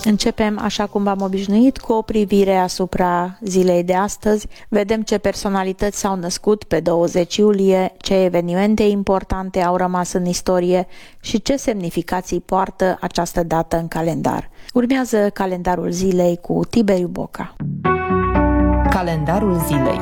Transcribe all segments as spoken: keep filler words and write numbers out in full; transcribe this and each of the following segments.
Începem, așa cum v-am obișnuit, cu o privire asupra zilei de astăzi. Vedem ce personalități s-au născut pe douăzeci iulie, ce evenimente importante au rămas în istorie și ce semnificații poartă această dată în calendar. Urmează calendarul zilei cu Tiberiu Boca. Calendarul zilei.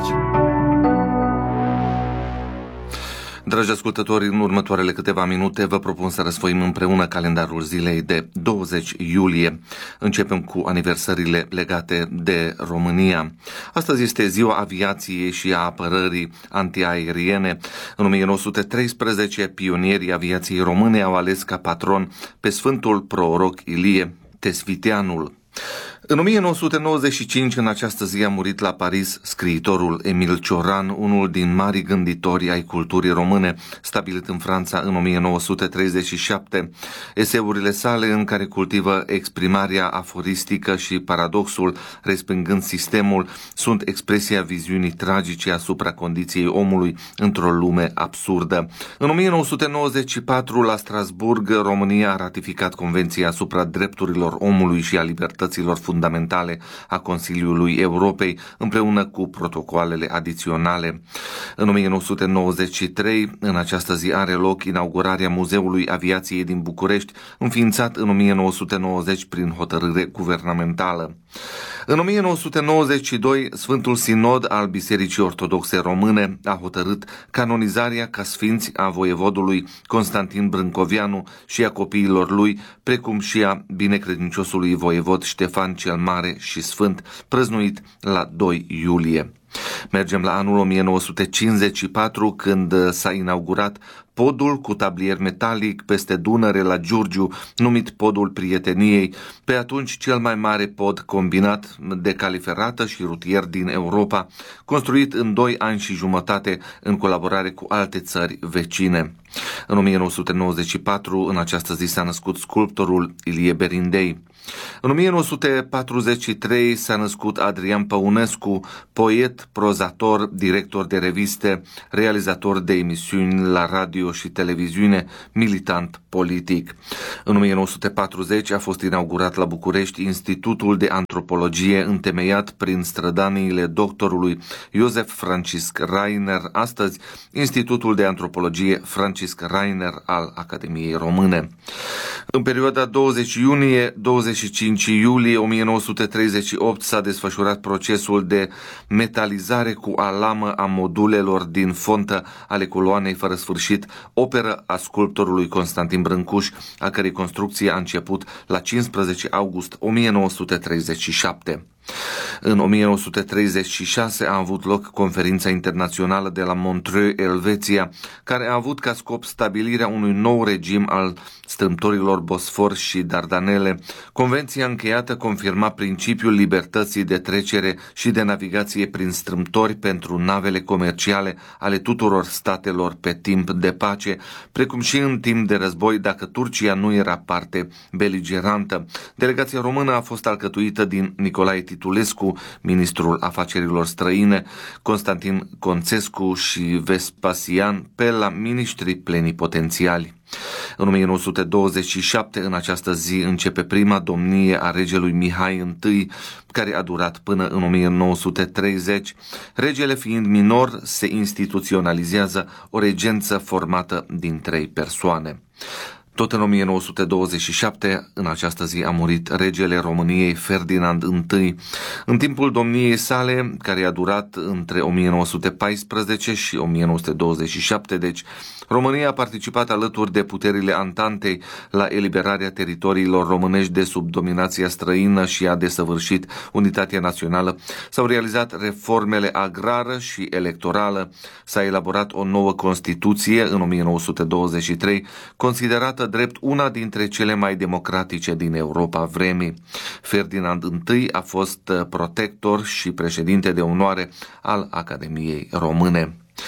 Dragi ascultători, în următoarele câteva minute vă propun să răsfoim împreună calendarul zilei de douăzeci iulie. Începem cu aniversările legate de România. Astăzi este ziua aviației și a apărării antiaeriene. În o mie nouă sute treisprezece, pionierii aviației române au ales ca patron pe Sfântul Proroc Ilie Tesviteanul. În o mie nouă sute nouăzeci și cinci, în această zi, a murit la Paris scriitorul Emil Cioran, unul din marii gânditori ai culturii române, stabilit în Franța în o mie nouă sute treizeci și șapte. Eseurile sale, în care cultivă exprimarea aforistică și paradoxul, respingând sistemul, sunt expresia viziunii tragice asupra condiției omului într-o lume absurdă. În o mie nouă sute nouăzeci și patru, la Strasburg, România a ratificat Convenția asupra drepturilor omului și a libertăților fundamentale fundamentale a Consiliului Europei, împreună cu protocoalele adiționale. În o mie nouă sute nouăzeci și trei, în această zi, are loc inaugurarea Muzeului Aviației din București, înființat în o mie nouă sute nouăzeci prin hotărâre guvernamentală. În o mie nouă sute nouăzeci și doi, Sfântul Sinod al Bisericii Ortodoxe Române a hotărât canonizarea ca sfinți a voievodului Constantin Brâncoveanu și a copiilor lui, precum și a binecredinciosului voievod Ștefan cel Mare și Sfânt, prăznuit la doi iulie. Mergem la anul o mie nouă sute cincizeci și patru, când s-a inaugurat podul cu tablier metalic peste Dunăre la Giurgiu, numit Podul Prieteniei, pe atunci cel mai mare pod combinat de cale ferată și rutier din Europa, construit în doi ani și jumătate în colaborare cu alte țări vecine. În o mie nouă sute nouăzeci și patru, în această zi, s-a născut sculptorul Ilie Berindei. În o mie nouă sute patruzeci și trei s-a născut Adrian Păunescu, poet, prozator, director de reviste, realizator de emisiuni la radio și televiziune, militant politic. În o mie nouă sute patruzeci a fost inaugurat la București Institutul de Antropologie, întemeiat prin strădaniile doctorului Iosef Francisc Rainer, astăzi Institutul de Antropologie Francisc Rainer al Academiei Române. În perioada douăzeci iunie - douăzeci și cinci iulie o mie nouă sute treizeci și opt s-a desfășurat procesul de metalizare cu alamă a modulelor din fontă ale coloanei fără sfârșit, operă a sculptorului Constantin Brâncuș, a cărei construcție a început la cincisprezece august o mie nouă sute treizeci și șapte. În o mie nouă sute treizeci și șase a avut loc conferința internațională de la Montreux, Elveția, care a avut ca scop stabilirea unui nou regim al strâmtorilor Bosfor și Dardanele. Convenția încheiată confirma principiul libertății de trecere și de navigație prin strâmtori pentru navele comerciale ale tuturor statelor pe timp de pace, precum și în timp de război, dacă Turcia nu era parte beligerantă. Delegația română a fost alcătuită din Nicolae Titulescu, ministrul afacerilor străine, Constantin Conțescu și Vespasian Pella, miniștri plenipotențiali. În o mie nouă sute douăzeci și șapte, în această zi, începe prima domnie a regelui Mihai I, care a durat până în o mie nouă sute treizeci. Regele fiind minor, se instituționalizează o regență formată din trei persoane. Tot în o mie nouă sute douăzeci și șapte, în această zi, a murit regele României Ferdinand I. În timpul domniei sale, care a durat între o mie nouă sute paisprezece și o mie nouă sute douăzeci și șapte, deci, România a participat alături de puterile Antantei la eliberarea teritoriilor românești de sub dominația străină și a desăvârșit unitatea națională. S-au realizat reformele agrară și electorală, s-a elaborat o nouă Constituție în o mie nouă sute douăzeci și trei, considerată drept una dintre cele mai democratice din Europa vremii. Ferdinand I a fost protector și președinte de onoare al Academiei Române.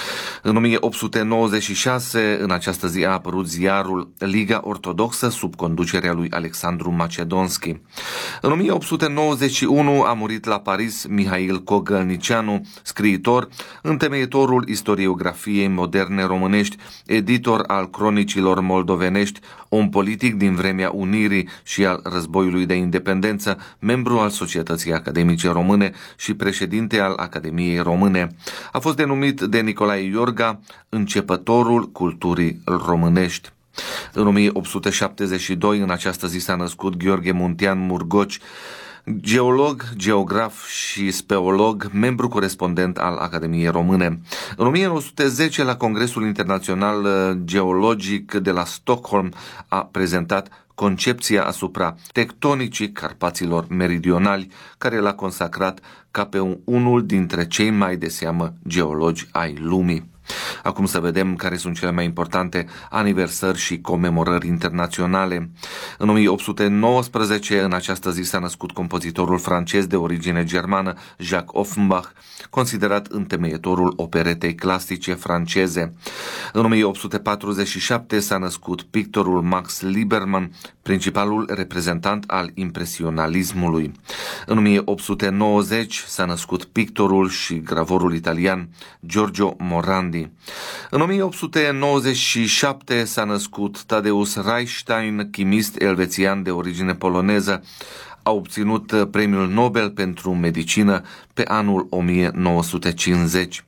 În o mie opt sute nouăzeci și șase, în această zi a apărut ziarul Liga Ortodoxă sub conducerea lui Alexandru Macedonski. În o mie opt sute nouăzeci și unu a murit la Paris Mihail Cogălnicianu, scriitor, întemeietorul istoriografiei moderne românești, editor al cronicilor moldovenești, om politic din vremea Unirii și al războiului de independență, membru al Societății Academice Române și președinte al Academiei Române. A fost denumit de Nicolae Iorga începătorul culturii românești. În o mie opt sute șaptezeci și doi, în această zi, s-a născut Gheorghe Muntean Murgoci, geolog, geograf și speolog, membru corespondent al Academiei Române. În o mie nouă sute zece, la Congresul Internațional Geologic de la Stockholm, a prezentat concepția asupra tectonicii Carpaților meridionali, care l-a consacrat ca pe unul dintre cei mai de seamă geologi ai lumii. Acum să vedem care sunt cele mai importante aniversări și comemorări internaționale. În o mie opt sute nouăsprezece, în această zi, s-a născut compozitorul francez de origine germană Jacques Offenbach, considerat întemeietorul operetei clasice franceze. În o mie opt sute patruzeci și șapte s-a născut pictorul Max Liebermann, principalul reprezentant al impresionalismului. În o mie opt sute nouăzeci s-a născut pictorul și gravorul italian Giorgio Morandi. În o mie opt sute nouăzeci și șapte s-a născut Tadeusz Reichstein, chimist elvețian de origine poloneză. A obținut premiul Nobel pentru medicină pe anul o mie nouă sute cincizeci.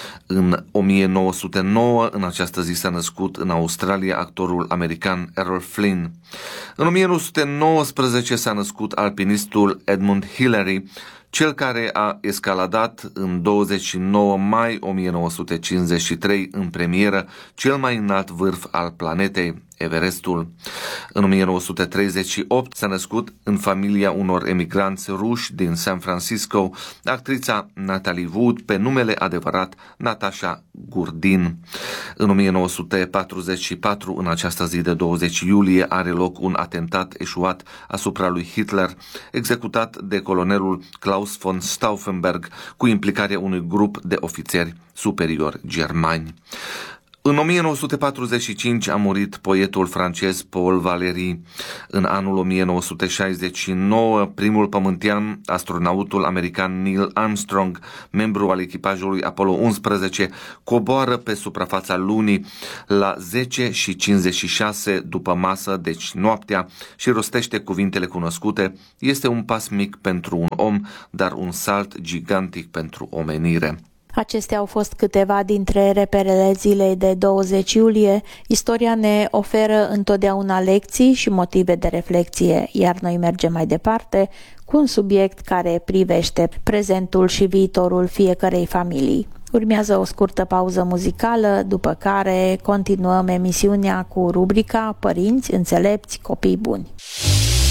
În o mie nouă sute nouă, în această zi, s-a născut în Australia actorul american Errol Flynn. În o mie nouă sute nouăsprezece s-a născut alpinistul Edmund Hillary, cel care a escaladat în douăzeci și nouă mai o mie nouă sute cincizeci și trei în premieră cel mai înalt vârf al planetei, Everestul. În o mie nouă sute treizeci și opt s-a născut în familia unor emigranți ruși din San Francisco actrița Natalie Wood, pe numele adevărat Natasha Gurdin. În o mie nouă sute patruzeci și patru, în această zi de douăzeci iulie, are loc un atentat eșuat asupra lui Hitler, executat de colonelul Klaus von Stauffenberg, cu implicarea unui grup de ofițeri superiori germani. În o mie nouă sute patruzeci și cinci a murit poetul francez Paul Valéry. În anul o mie nouă sute șaizeci și nouă, primul pământean, astronautul american Neil Armstrong, membru al echipajului Apollo unsprezece, coboară pe suprafața lunii la zece și cincizeci și șase după masă, deci noaptea, și rostește cuvintele cunoscute: "Este un pas mic pentru un om, dar un salt gigantic pentru omenire." Acestea au fost câteva dintre reperele zilei de douăzeci iulie. Istoria ne oferă întotdeauna lecții și motive de reflexie, iar noi mergem mai departe cu un subiect care privește prezentul și viitorul fiecărei familii. Urmează o scurtă pauză muzicală, după care continuăm emisiunea cu rubrica Părinți înțelepți, copii buni.